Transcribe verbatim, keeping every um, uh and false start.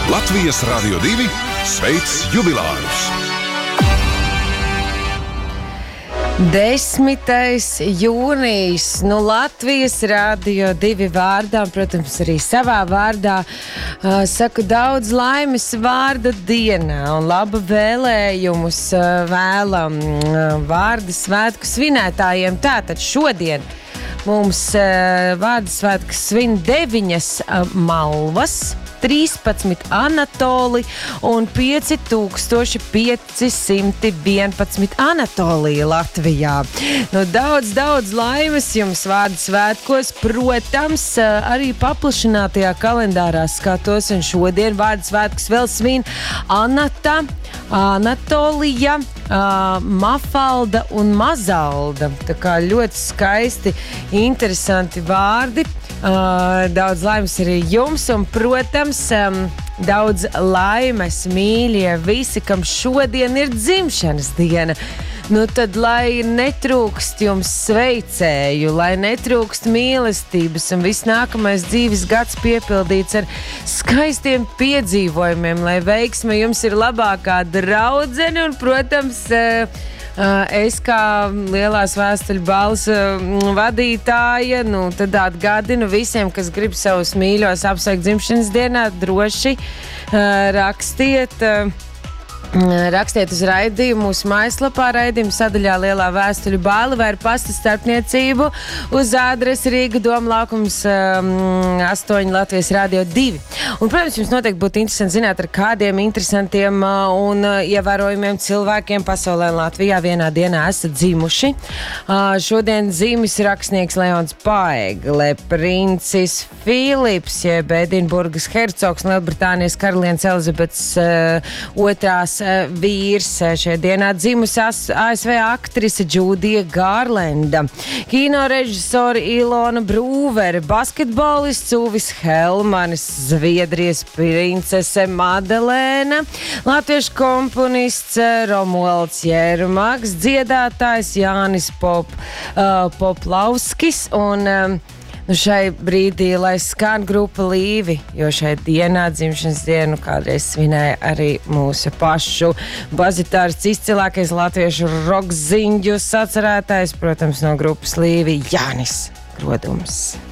Latvijas Radio divi sveic jubilārus! Desmitais jūnijas, nu Latvijas Radio divi vārdā, protams, arī savā vārdā, uh, saku daudz laimes vārda dienā un laba vēlējumus uh, vēlam uh, vārda svētku svinētājiem. Tātad šodien mums uh, vārda svētku svin deviņas uh, malvas, trīspadsmit Anatoli un pieci tūkstoši pieci simti vienpadsmit Anatolija Latvijā. Nu, daudz, daudz laimes jums vārdu svētkos. Protams, arī paplašinātajā kalendārā skatos, un šodien vārdu svētkus vēl svin Anata, Anatolija, uh, Mafalda un Mazalda. Tā kā ļoti skaisti, interesanti vārdi. Uh, daudz laimes arī jums, un, protams, um, daudz laimes, mīļie visi, kam šodien ir dzimšanas diena. Nu tad, lai netrūkst jums sveicēju, lai netrūkst mīlestības, un viss nākamais dzīves gads piepildīts ar skaistiem piedzīvojumiem, lai veiksme jums ir labākā draudzene, un, protams, uh, es kā lielās vēstuļu balvas vadītāja, nu, tad atgādinu visiem, kas grib savus mīļos apsveikt dzimšanas dienā, droši uh, rakstiet. Uh, Rakstiet uz raidījumu mūsu mājaslapā, raidījuma sadaļā Lielā vēstuļu balva vai ar pasta starpniecību uz adresi Rīga Doma laukums um, astoņi Latvijas Radio divi. Un, protams, jums noteikti būtu interesanti zināt, ar kādiem interesantiem uh, un uh, ievērojumiem cilvēkiem pasaulē un Latvijā vienā dienā esat dzimuši. Uh, šodien dzīmis rakstnieks Leons Paegle, princis Filips, jeb Edinburgas hercogs un Lielbritānijas karalienes Elizabetes uh, otrās vīrs. Šajā dienā dzimusi A S V aktrise Džūdija Gārlenda, kino režisori Ilona Brūvere, basketbolists Uvis Helmanis, Zviedrijas princese Madelēna, latviešu komponists Romualds Jērmaks, dziedātājs Jānis Pop, uh, Poplavskis un um, Nu šai brīdī, lai skan grupa Līvi, jo šai dienā, dzimšanas dienu, kādreiz svinēja arī mūsu pašu bazitārs izcilākais latviešu rokziņģu sacerētājs, protams, no grupas Līvi, Jānis Grodums.